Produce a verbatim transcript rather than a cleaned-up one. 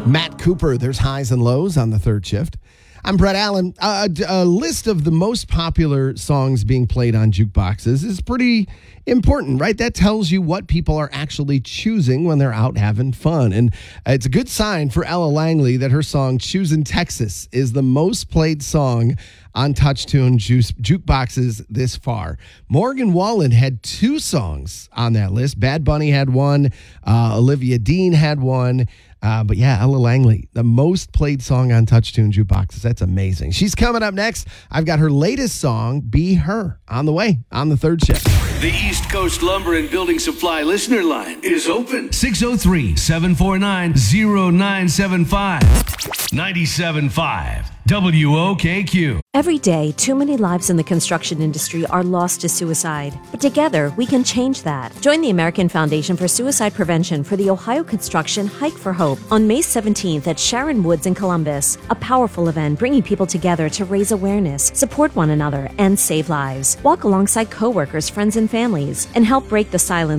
Matt Cooper, there's highs and lows on the third shift. I'm Brett Allen. Uh, a, a list of the most popular songs being played on jukeboxes is pretty important, right? That tells you what people are actually choosing when they're out having fun. And it's a good sign for Ella Langley that her song Choosin' Texas is the most played song on TouchTunes juice, jukeboxes this far. Morgan Wallen had two songs on that list. Bad Bunny had one. Uh, Olivia Dean had one. Uh, but yeah, Ella Langley, the most played song on TouchTunes jukeboxes. That's amazing. She's coming up next. I've got her latest song, Be Her, on the way on the third shift. The East Coast Lumber and Building Supply listener line is open. six oh three, seven four nine, oh nine seven five. ninety-seven point five W O K Q. Every day, too many lives in the construction industry are lost to suicide. But together, we can change that. Join the American Foundation for Suicide Prevention for the Ohio Construction Hike for Hope on May seventeenth at Sharon Woods in Columbus. A powerful event bringing people together to raise awareness, support one another, and save lives. Walk alongside coworkers, friends, and families, and help break the silence